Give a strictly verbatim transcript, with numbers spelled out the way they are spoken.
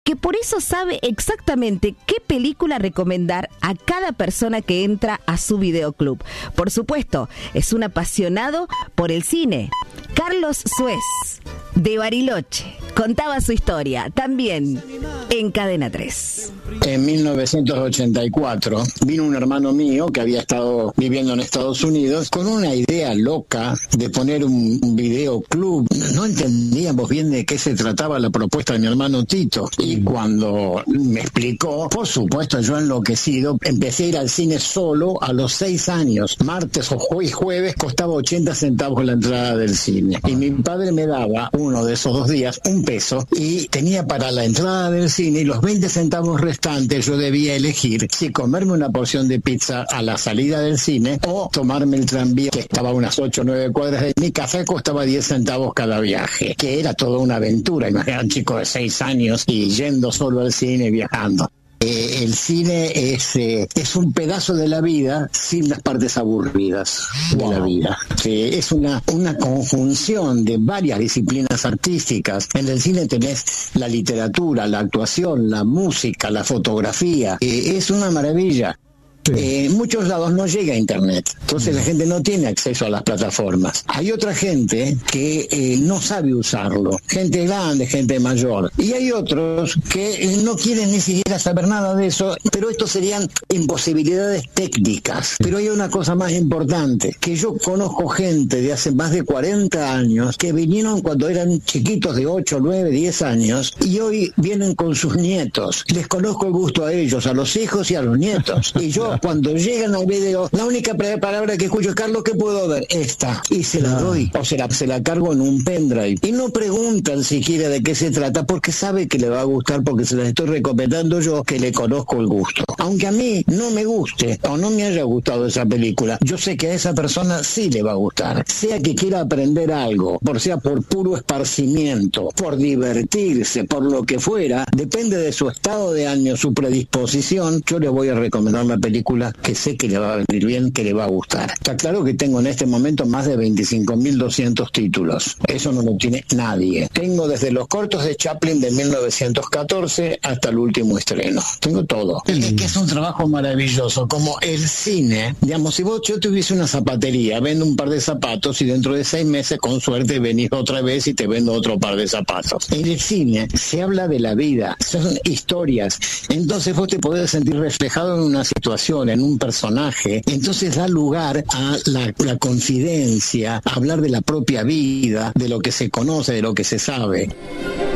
que por eso sabe exactamente qué película recomendar a cada persona que entra a su videoclub. Por supuesto, es un apasionado por el cine. Carlos Suez, de Bariloche, contaba su historia, también en Cadena tres. En mil novecientos ochenta y cuatro vino un hermano mío que había estado viviendo en Estados Unidos con una idea loca de poner un videoclub. No entendíamos bien de qué se trataba la propuesta de mi hermano Tito. Y cuando me explicó, por supuesto, yo enloquecido, empecé a ir al cine solo a los seis años. Martes o jueves, jueves costaba ochenta centavos la entrada del cine. Y mi padre me daba uno de esos dos días un peso y tenía para la entrada del cine y los veinte centavos restantes yo debía elegir si comerme una porción de pizza a la salida del cine o tomarme el tranvía que estaba a unas ocho o nueve cuadras de mi casa, costaba diez centavos cada viaje, que era toda una aventura. Imagínate un chico de seis años y yendo solo al cine y viajando. Eh, el cine es, eh, es un pedazo de la vida sin las partes aburridas de wow. la vida. Eh, es una, una conjunción de varias disciplinas artísticas. En el cine tenés la literatura, la actuación, la música, la fotografía. Eh, es una maravilla. Sí. Eh, en muchos lados no llega a internet, entonces la gente no tiene acceso a las plataformas. Hay otra gente que eh, no sabe usarlo, gente grande, gente mayor, y hay otros que eh, no quieren ni siquiera saber nada de eso, pero esto serían imposibilidades técnicas. Pero hay una cosa más importante, que yo conozco gente de hace más de cuarenta años que vinieron cuando eran chiquitos de ocho, nueve, diez años y hoy vienen con sus nietos. Les conozco el gusto a ellos, a los hijos y a los nietos, y yo cuando llegan al video, la única palabra que escucho es: Carlos, ¿qué puedo ver? Esta. Y se la doy, o se la, se la cargo en un pendrive. Y no preguntan siquiera de qué se trata, porque sabe que le va a gustar, porque se las estoy recomendando yo, que le conozco el gusto. Aunque a mí no me guste, o no me haya gustado esa película, yo sé que a esa persona sí le va a gustar. Sea que quiera aprender algo, por sea por puro esparcimiento, por divertirse, por lo que fuera, depende de su estado de ánimo, su predisposición, yo le voy a recomendar la película que sé que le va a venir bien, que le va a gustar. Está claro que tengo en este momento más de veinticinco mil doscientos títulos. Eso no lo tiene nadie. Tengo desde los cortos de Chaplin de mil novecientos catorce hasta el último estreno. Tengo todo. Es que es un trabajo maravilloso. Como el cine, digamos, si vos yo tuviese una zapatería, vendo un par de zapatos y dentro de seis meses, con suerte, venís otra vez y te vendo otro par de zapatos. En el cine se habla de la vida, son historias. Entonces vos te podés sentir reflejado en una situación, en un personaje, entonces da lugar a la, la confidencia, a hablar de la propia vida, de lo que se conoce, de lo que se sabe.